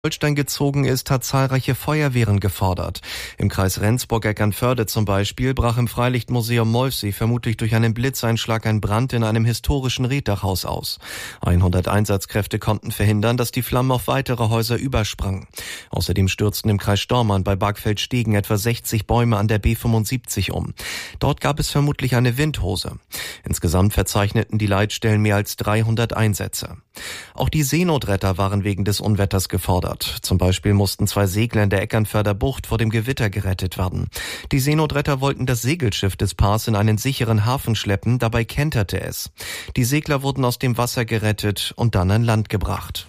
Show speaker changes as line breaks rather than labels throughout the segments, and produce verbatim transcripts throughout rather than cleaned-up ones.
Holstein gezogen ist, hat zahlreiche Feuerwehren gefordert. Im Kreis Rendsburg-Eckernförde zum Beispiel brach im Freilichtmuseum Molfsee vermutlich durch einen Blitzeinschlag ein Brand in einem historischen Reetdachhaus aus. hundert Einsatzkräfte konnten verhindern, dass die Flammen auf weitere Häuser übersprangen. Außerdem stürzten im Kreis Stormarn bei Bargfeld-Stegen etwa sechzig Bäume an der B fünfundsiebzig um. Dort gab es vermutlich eine Windhose. Insgesamt verzeichneten die Leitstellen mehr als dreihundert Einsätze. Auch die Seenotretter waren wegen des Unwetters gefordert. Zum Beispiel mussten zwei Segler in der Eckernförder Bucht vor dem Gewitter gerettet werden. Die Seenotretter wollten das Segelschiff des Paars in einen sicheren Hafen schleppen, dabei kenterte es. Die Segler wurden aus dem Wasser gerettet und dann an Land gebracht.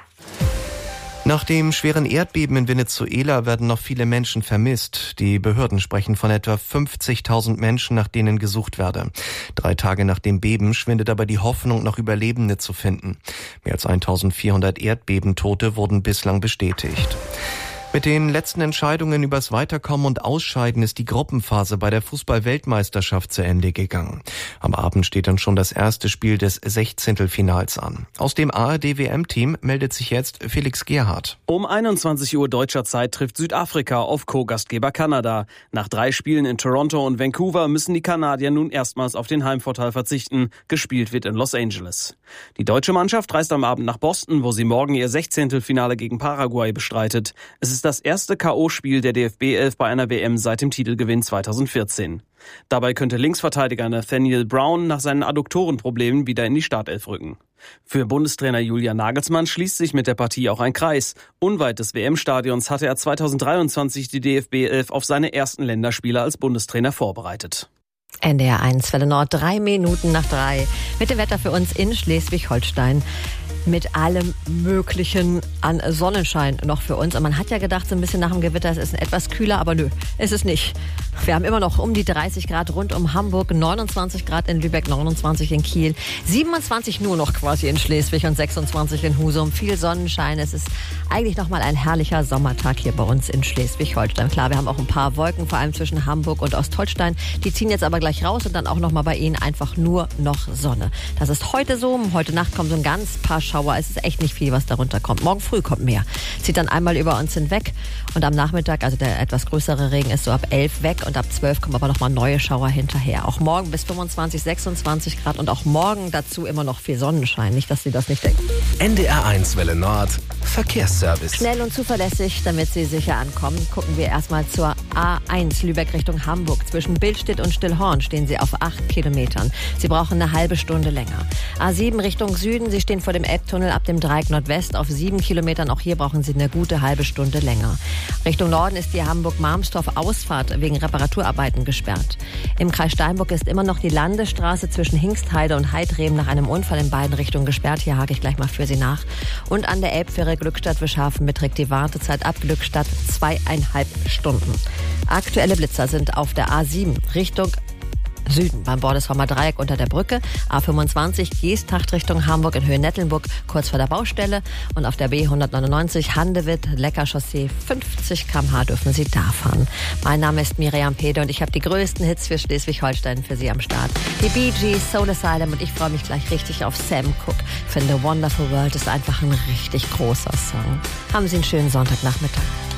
Nach dem schweren Erdbeben in Venezuela werden noch viele Menschen vermisst. Die Behörden sprechen von etwa fünfzigtausend Menschen, nach denen gesucht werde. Drei Tage nach dem Beben schwindet aber die Hoffnung, noch Überlebende zu finden. Mehr als eintausendvierhundert Erdbebentote wurden bislang bestätigt. Mit den letzten Entscheidungen übers Weiterkommen und Ausscheiden ist die Gruppenphase bei der Fußball-Weltmeisterschaft zu Ende gegangen. Am Abend steht dann schon das erste Spiel des Sechzehntelfinals an. Aus dem A R D-W M-Team meldet sich jetzt Felix Gerhardt.
Um einundzwanzig Uhr deutscher Zeit trifft Südafrika auf Co-Gastgeber Kanada. Nach drei Spielen in Toronto und Vancouver müssen die Kanadier nun erstmals auf den Heimvorteil verzichten. Gespielt wird in Los Angeles. Die deutsche Mannschaft reist am Abend nach Boston, wo sie morgen ihr Sechzehntelfinale gegen Paraguay bestreitet. Es ist das erste K O-Spiel der D F B elf bei einer W M seit dem Titelgewinn zweitausendvierzehn. Dabei könnte Linksverteidiger Nathaniel Brown nach seinen Adduktorenproblemen wieder in die Startelf rücken. Für Bundestrainer Julian Nagelsmann schließt sich mit der Partie auch ein Kreis. Unweit des W M-Stadions hatte er zweitausenddreiundzwanzig die D F B elf auf seine ersten Länderspiele als Bundestrainer vorbereitet.
N D R eins Welle Nord, drei Minuten nach drei. Mit dem Wetter für uns in Schleswig-Holstein. Mit allem Möglichen an Sonnenschein noch für uns. Und man hat ja gedacht, so ein bisschen nach dem Gewitter, es ist etwas kühler, aber nö, ist es nicht. Wir haben immer noch um die dreißig Grad rund um Hamburg, neunundzwanzig Grad in Lübeck, neunundzwanzig in Kiel, siebenundzwanzig nur noch quasi in Schleswig und sechsundzwanzig in Husum. Viel Sonnenschein. Es ist eigentlich nochmal ein herrlicher Sommertag hier bei uns in Schleswig-Holstein. Klar, wir haben auch ein paar Wolken, vor allem zwischen Hamburg und Ostholstein. Die ziehen jetzt aber gleich raus und dann auch nochmal bei Ihnen einfach nur noch Sonne. Das ist heute so. Heute Nacht kommen so ein ganz paar Schauer. Es ist echt nicht viel, was darunter kommt. Morgen früh kommt mehr. Zieht dann einmal über uns hinweg. Und am Nachmittag, also der etwas größere Regen ist so ab elf weg. Und ab zwölf kommen aber nochmal neue Schauer hinterher. Auch morgen bis fünfundzwanzig, sechsundzwanzig Grad. Und auch morgen dazu immer noch viel Sonnenschein. Nicht, dass Sie das nicht denken.
N D R eins Welle Nord. Verkehrsservice.
Schnell und zuverlässig, damit Sie sicher ankommen, gucken wir erstmal zur A eins Lübeck Richtung Hamburg. Zwischen Billstedt und Stillhorn stehen Sie auf acht Kilometern. Sie brauchen eine halbe Stunde länger. A sieben Richtung Süden, Sie stehen vor dem Elbtunnel ab dem Dreieck Nordwest auf sieben Kilometern. Auch hier brauchen Sie eine gute halbe Stunde länger. Richtung Norden ist die Hamburg-Marmstorf-Ausfahrt wegen Reparaturarbeiten gesperrt. Im Kreis Steinburg ist immer noch die Landesstraße zwischen Hingstheide und Heidrem nach einem Unfall in beiden Richtungen gesperrt. Hier hake ich gleich mal für Sie nach. Und an der Elbfähre Glückstadt-Wischhafen beträgt die Wartezeit ab Glückstadt zweieinhalb Stunden. Aktuelle Blitzer sind auf der A sieben Richtung Süden beim Bordesheimer Dreieck unter der Brücke, A fünfundzwanzig Geesthacht Richtung Hamburg in Höhe Nettelnburg kurz vor der Baustelle und auf der B hundertneunundneunzig Handewitt Lecker Chaussee fünfzig Kilometer pro Stunde dürfen Sie da fahren. Mein Name ist Miriam Pede und ich habe die größten Hits für Schleswig-Holstein für Sie am Start. Die Bee Gees, Soul Asylum und ich freue mich gleich richtig auf Sam Cooke. Finde Wonderful World ist einfach ein richtig großer Song. Haben Sie einen schönen Sonntagnachmittag.